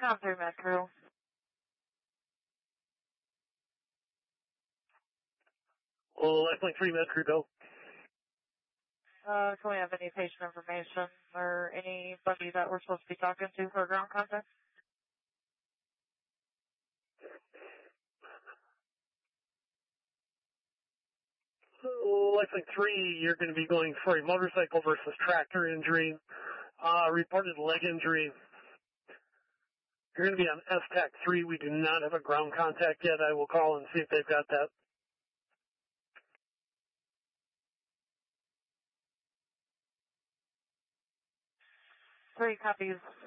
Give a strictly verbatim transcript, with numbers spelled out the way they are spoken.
Com three Med Crew. Well, Lifelink three Med Crew, go. Uh, can we have any patient information or anybody that we're supposed to be talking to for ground contact? Lifelink three, you're going to be going for a motorcycle versus tractor injury, uh, reported leg injury. You're going to be on S TAC three. We do not have a ground contact yet. I will call and see if they've got that. Three copies.